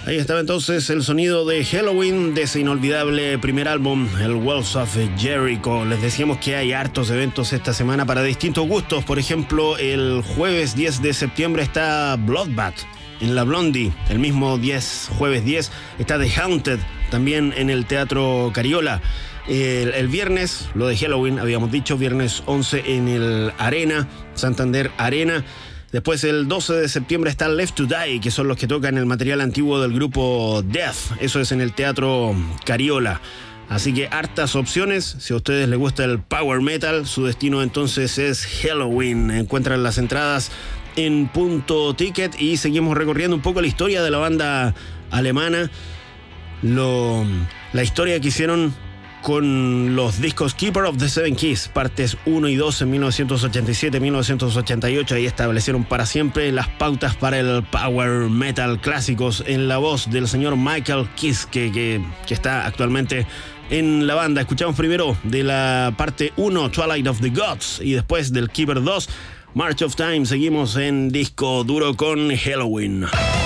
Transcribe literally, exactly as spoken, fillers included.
Ahí estaba entonces el sonido de Helloween de ese inolvidable primer álbum, el Walls of Jericho. Les decíamos que hay hartos eventos esta semana para distintos gustos. Por ejemplo, el jueves diez de septiembre está Bloodbath en la Blondie. El mismo diez, jueves diez está The Haunted, también en el Teatro Cariola. El, el viernes, lo de Halloween, habíamos dicho, viernes once en el Arena, Santander Arena. Después el doce de septiembre está Left to Die, que son los que tocan el material antiguo del grupo Death. Eso es en el Teatro Cariola. Así que hartas opciones. Si a ustedes les gusta el power metal, su destino entonces es Helloween. Encuentran las entradas en Punto Ticket y seguimos recorriendo un poco la historia de la banda alemana. Lo, la historia que hicieron con los discos Keeper of the Seven Keys, partes uno y dos en mil novecientos ochenta y siete, mil novecientos ochenta y ocho. Ahí establecieron para siempre las pautas para el power metal clásicos en la voz del señor Michael Kiske, que, que, que está actualmente en la banda. Escuchamos primero de la parte uno, Twilight of the Gods, y después del Keeper dos, March of Time. Seguimos en disco duro con Helloween.